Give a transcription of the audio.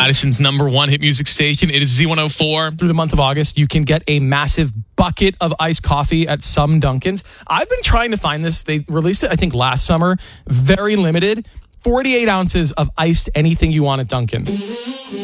Madison's #1 hit music station. It is Z104. Through the month of August, you can get a massive bucket of iced coffee at some Dunkins. I've been trying to find this. They released it, I think, last summer. Very limited. 48 ounces of iced anything you want at Dunkin'.